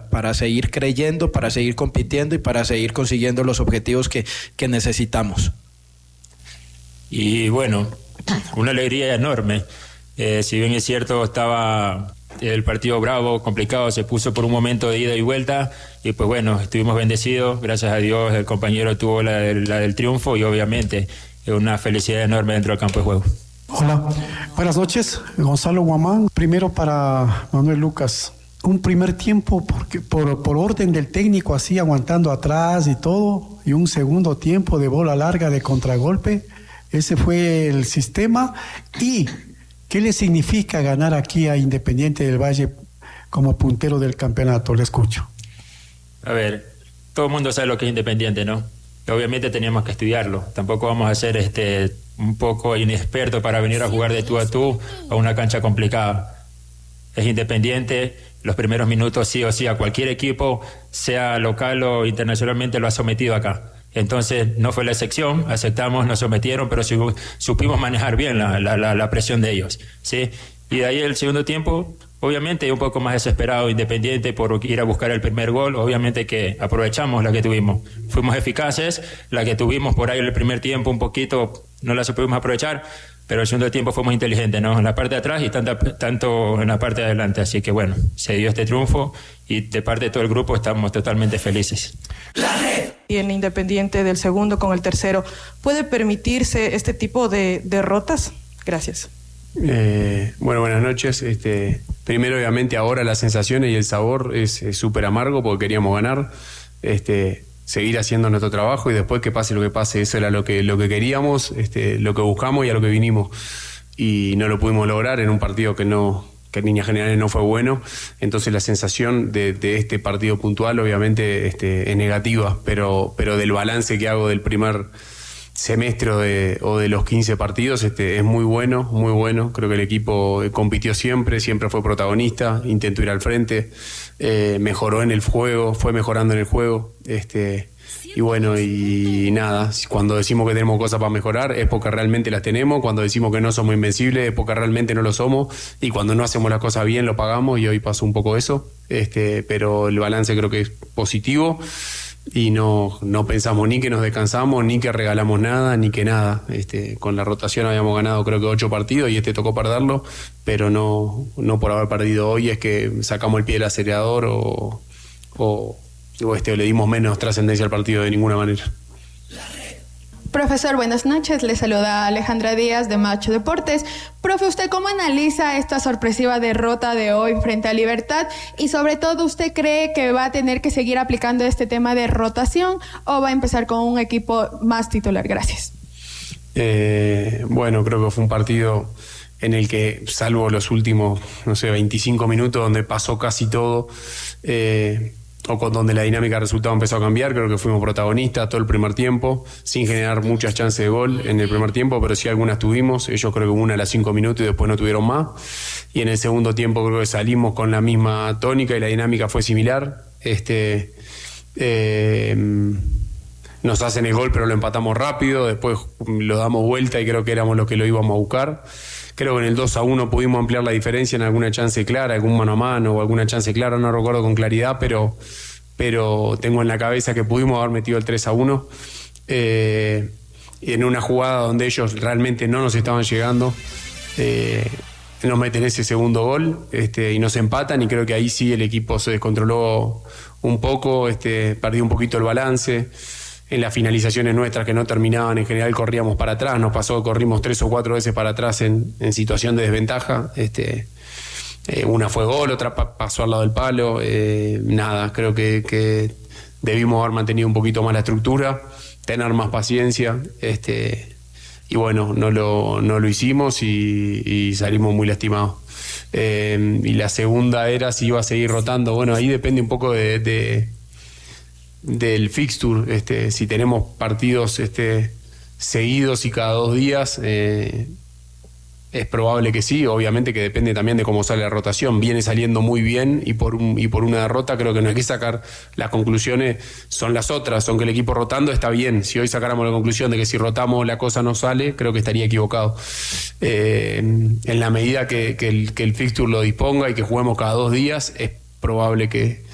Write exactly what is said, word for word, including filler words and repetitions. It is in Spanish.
para seguir creyendo, para seguir compitiendo y para seguir consiguiendo los objetivos que, que necesitamos. Y bueno, una alegría enorme. Eh, si bien es cierto, estaba el partido bravo, complicado, se puso por un momento de ida y vuelta, y pues bueno, estuvimos bendecidos, gracias a Dios el compañero tuvo la, la del triunfo, y obviamente una felicidad enorme dentro del campo de juego. Hola, buenas noches, Gonzalo Guamán. Primero para Manuel Lucas, un primer tiempo porque, por, por orden del técnico, así aguantando atrás y todo, y un segundo tiempo de bola larga de contragolpe. Ese fue el sistema. ¿Y qué le significa ganar aquí a Independiente del Valle como puntero del campeonato? Le escucho. A ver, todo el mundo sabe lo que es Independiente, ¿no? Obviamente teníamos que estudiarlo. Tampoco vamos a ser este, un poco inexpertos para venir a jugar de tú a tú a una cancha complicada. Es Independiente, los primeros minutos sí o sí a cualquier equipo, sea local o internacionalmente, lo ha sometido acá. Entonces no fue la excepción, aceptamos, nos sometieron, pero supimos manejar bien la, la, la, la presión de ellos, ¿sí? Y de ahí el segundo tiempo, obviamente un poco más desesperado Independiente por ir a buscar el primer gol, obviamente que aprovechamos la que tuvimos, fuimos eficaces, la que tuvimos por ahí el primer tiempo un poquito no la supimos aprovechar, pero el segundo tiempo fuimos inteligentes, ¿no? En la parte de atrás y tanto, tanto en la parte de adelante, así que bueno, se dio este triunfo y de parte de todo el grupo estamos totalmente felices. Y en Independiente del segundo con el tercero, ¿puede permitirse este tipo de derrotas? Gracias. Eh, bueno, buenas noches. Este, primero, obviamente, ahora las sensaciones y el sabor es súper amargo porque queríamos ganar, este, seguir haciendo nuestro trabajo y después que pase lo que pase. Eso era lo que, lo que queríamos, este, lo que buscamos y a lo que vinimos. Y no lo pudimos lograr en un partido que no, que en líneas generales no fue bueno. Entonces la sensación de, de este partido puntual obviamente este, es negativa, pero, pero del balance que hago del primer semestre de, o de los quince partidos este, es muy bueno, muy bueno. Creo que el equipo compitió siempre, siempre fue protagonista, intentó ir al frente, eh, mejoró en el juego, fue mejorando en el juego. Este, y bueno, y nada, cuando decimos que tenemos cosas para mejorar es porque realmente las tenemos, cuando decimos que no somos invencibles es porque realmente no lo somos, y cuando no hacemos las cosas bien lo pagamos, y hoy pasó un poco eso, este, pero el balance creo que es positivo. Y no, no pensamos ni que nos descansamos, ni que regalamos nada, ni que nada. Este, con la rotación habíamos ganado creo que ocho partidos y este tocó perderlo, pero no, no por haber perdido hoy es que sacamos el pie del acelerador o, o, o, este, o le dimos menos trascendencia al partido de ninguna manera. Profesor, buenas noches. Le saluda Alejandra Díaz de Macho Deportes. Profe, ¿usted cómo analiza esta sorpresiva derrota de hoy frente a Libertad? Y sobre todo, ¿usted cree que va a tener que seguir aplicando este tema de rotación o va a empezar con un equipo más titular? Gracias. Eh, bueno, creo que fue un partido en el que, salvo los últimos, no sé, veinticinco minutos donde pasó casi todo, eh, o con donde la dinámica de resultado empezó a cambiar, creo que fuimos protagonistas todo el primer tiempo, sin generar muchas chances de gol en el primer tiempo, pero sí algunas tuvimos. Ellos creo que una a las cinco minutos y después no tuvieron más. Y en el segundo tiempo creo que salimos con la misma tónica y la dinámica fue similar. Este, eh, nos hacen el gol pero lo empatamos rápido, después lo damos vuelta y creo que éramos los que lo íbamos a buscar. Creo que en el dos a uno pudimos ampliar la diferencia en alguna chance clara, algún mano a mano o alguna chance clara, no recuerdo con claridad, pero, pero tengo en la cabeza que pudimos haber metido el tres a uno. Eh, en una jugada donde ellos realmente no nos estaban llegando, eh, nos meten ese segundo gol este, y nos empatan, y creo que ahí sí el equipo se descontroló un poco, este, perdió un poquito el balance. En las finalizaciones nuestras que no terminaban, en general corríamos para atrás, nos pasó que corrimos tres o cuatro veces para atrás en, en situación de desventaja. Este, eh, una fue gol, otra pa- pasó al lado del palo. Eh, nada, creo que, que debimos haber mantenido un poquito más la estructura, tener más paciencia. Este, y bueno, no lo, no lo hicimos y, y salimos muy lastimados. Eh, y la segunda era si iba a seguir rotando. Bueno, ahí depende un poco de... de del fixture, este, si tenemos partidos este, seguidos y cada dos días, eh, es probable que sí, obviamente que depende también de cómo sale la rotación. Viene saliendo muy bien y por, un, y por una derrota creo que no hay que sacar las conclusiones, son las otras, son que el equipo rotando está bien. Si hoy sacáramos la conclusión de que si rotamos la cosa no sale, creo que estaría equivocado. Eh, en la medida que, que, el, que el fixture lo disponga y que juguemos cada dos días, es probable que